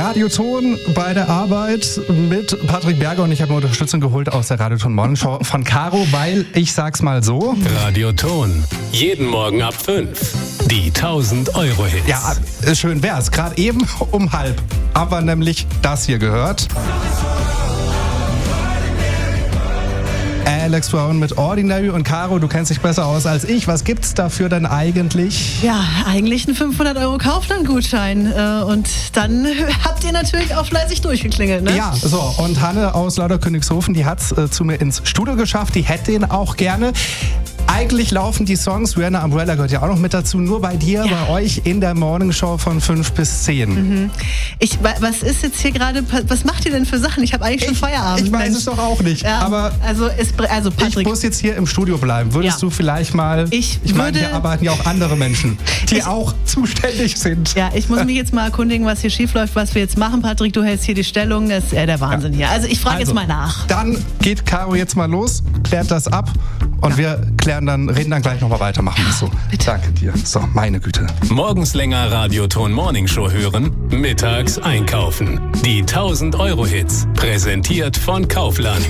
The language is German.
Radioton bei der Arbeit mit Patrick Berger und ich habe mir Unterstützung geholt aus der Radioton Morgenshow von Caro, weil ich sag's mal so. Radioton. Jeden Morgen ab 5. Die 1000-Euro-Hits. Ja, schön wär's. Gerade eben um 12:30 haben wir nämlich das hier gehört. Alex Brown mit Ordinary und Caro, du kennst dich besser aus als ich. Was gibt's dafür denn eigentlich? Ja, eigentlich ein 500€ Kaufland-Gutschein. Und dann habt ihr natürlich auch fleißig durchgeklingelt, ne? Ja, so. Und Hanne aus Lauterkönigshofen, die hat's zu mir ins Studio geschafft. Die hätte ihn auch gerne. Eigentlich laufen die Songs, Rihanna Umbrella gehört ja auch noch mit dazu, nur bei dir, bei euch in der Morningshow von 5 bis 10. Was ist jetzt hier gerade, was macht ihr denn für Sachen? Ich habe eigentlich schon Feierabend. Ich weiß es doch auch nicht, ja, aber also Patrick, ich muss jetzt hier im Studio bleiben. Würdest du vielleicht mal, ich meine, hier arbeiten ja auch andere Menschen, die auch zuständig sind. Ja, ich muss mich jetzt mal erkundigen, was hier schief läuft, was wir jetzt machen. Patrick, du hältst hier die Stellung, das ist der Wahnsinn hier. Also ich frage jetzt mal nach. Dann geht Caro jetzt mal los, klärt das ab und wir reden dann gleich nochmal weiter. Machen wir es so. Bitte. Danke dir. So, meine Güte. Morgens länger Radioton Morningshow hören, mittags einkaufen. Die 1000-Euro-Hits. Präsentiert von Kaufland.